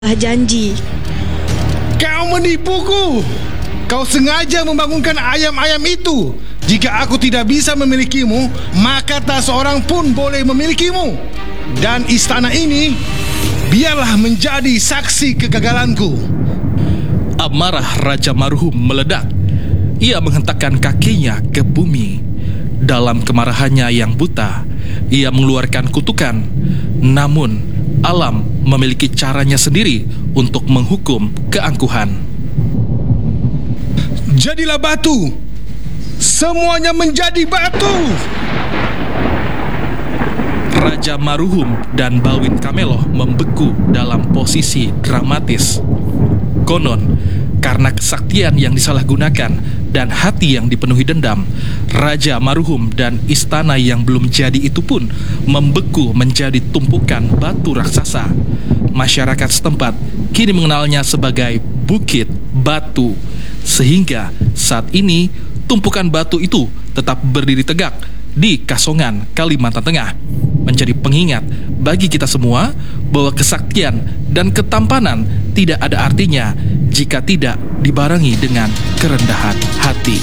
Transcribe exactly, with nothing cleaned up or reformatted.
Ah, janji. Kau menipuku. Kau sengaja membangunkan ayam-ayam itu. Jika aku tidak bisa memilikimu, maka tak seorang pun boleh memilikimu. Dan istana ini biarlah menjadi saksi kegagalanku. Amarah Raja Marhum meledak. Ia menghentakkan kakinya ke bumi. Dalam kemarahannya yang buta, ia mengeluarkan kutukan. Namun, alam memiliki caranya sendiri untuk menghukum keangkuhan. Jadilah batu. Semuanya menjadi batu. Raja Marhum dan Bawin Kameloh membeku dalam posisi dramatis. Konon, karena kesaktian yang disalahgunakan dan hati yang dipenuhi dendam, Raja Marhum dan istana yang belum jadi itu pun membeku menjadi tumpukan batu raksasa. Masyarakat setempat kini mengenalnya sebagai Bukit Batu. Sehingga saat ini tumpukan batu itu tetap berdiri tegak di Kasongan, Kalimantan Tengah, menjadi pengingat bagi kita semua bahwa kesaktian dan ketampanan tidak ada artinya jika tidak dibarengi dengan kerendahan hati.